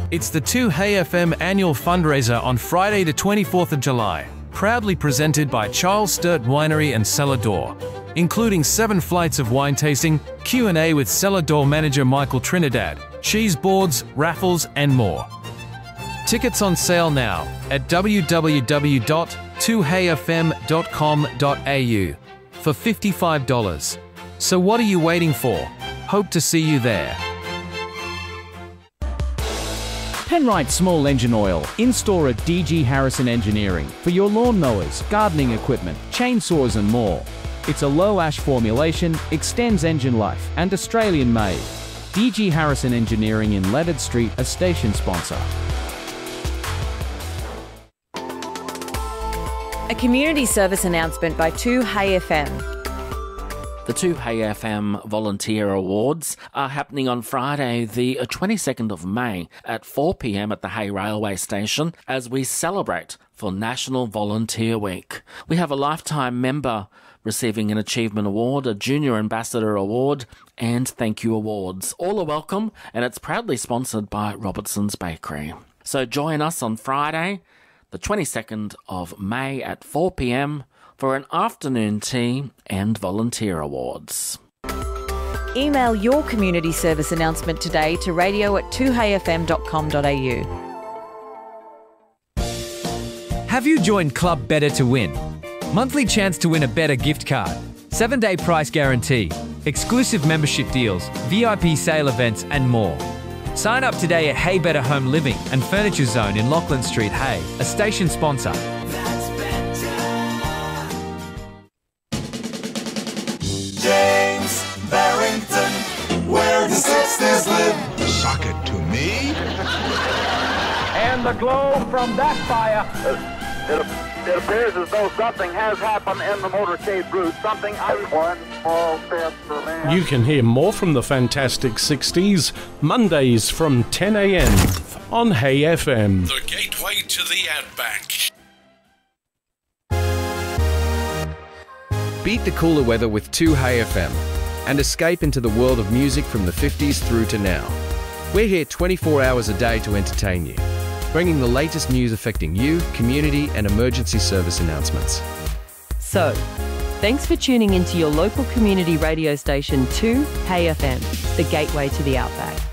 It's the 2HeyFM annual fundraiser on Friday the 24th of July, proudly presented by Charles Sturt Winery and Cellar Door, including 7 flights of wine tasting, Q&A with Cellar Door manager Michael Trinidad, cheese boards, raffles and more. Tickets on sale now at www.2heyfm.com.au for $55. So what are you waiting for? Hope to see you there. Penrite Small Engine Oil, in-store at DG Harrison Engineering for your lawnmowers, gardening equipment, chainsaws and more. It's a low-ash formulation, extends engine life and Australian-made. DG Harrison Engineering in Leonard Street, a station sponsor. A community service announcement by 2HeyFM. The 2HeyFM Volunteer Awards are happening on Friday, the 22nd of May at 4 p.m. at the Hay Railway Station as we celebrate for National Volunteer Week. We have a lifetime member receiving an Achievement Award, a Junior Ambassador Award and Thank You Awards. All are welcome and it's proudly sponsored by Robertson's Bakery. So join us on Friday, the 22nd of May at 4 p.m. for an afternoon tea and volunteer awards. Email your community service announcement today to radio@2heyfm.com.au. Have you joined Club Better to win? Monthly chance to win a Better gift card, 7-day price guarantee, exclusive membership deals, VIP sale events and more. Sign up today at Hay Better Home Living and Furniture Zone in Lachlan Street, Hay, a station sponsor. James Barrington, where does sisters live? Sock it to me. And the glow from that fire. It appears as though something has happened in the motorcade route. Something one small step for man. You can hear more from the Fantastic 60s Mondays from 10 a.m. on Hay FM. The gateway to the Outback. Beat the cooler weather with 2HeyFM and escape into the world of music from the 50s through to now. We're here 24 hours a day to entertain you, bringing the latest news affecting you, community and emergency service announcements. So, thanks for tuning into your local community radio station 2HeyFM, the gateway to the Outback.